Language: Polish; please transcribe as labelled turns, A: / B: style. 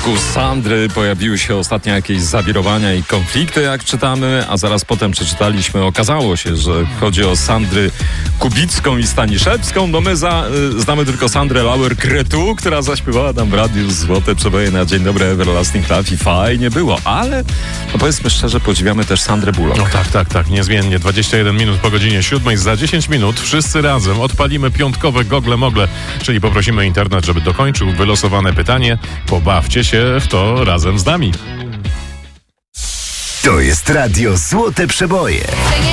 A: Wokół Sandry pojawiły się ostatnio jakieś zawirowania i konflikty, jak czytamy, a zaraz potem przeczytaliśmy, okazało się, że chodzi o Sandry Kubicką i Staniszewską. No my znamy tylko Sandrę Lauer-Kretu, która zaśpiewała tam w radiu Złote Przeboje na Dzień Dobry Everlasting Love i fajnie było, ale no powiedzmy szczerze, podziwiamy też Sandrę Bullock.
B: No tak, niezmiennie. 21 minut po godzinie 7. Za 10 minut wszyscy razem odpalimy piątkowe gogle-mogle, czyli poprosimy internet, żeby dokończył wylosowane pytanie. Pobawcie się w to razem z nami.
C: To jest Radio Złote Przeboje.